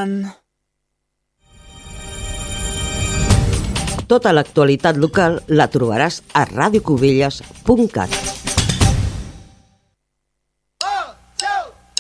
endavant. Tota l'actualitat local la trobaràs a radiocubelles.cat.